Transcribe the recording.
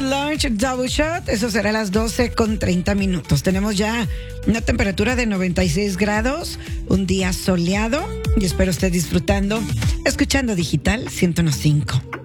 Lunch Double Shot. Eso será a las 12:30. Tenemos ya una temperatura de 96 grados, un día soleado y espero esté disfrutando, escuchando Digital 101.5.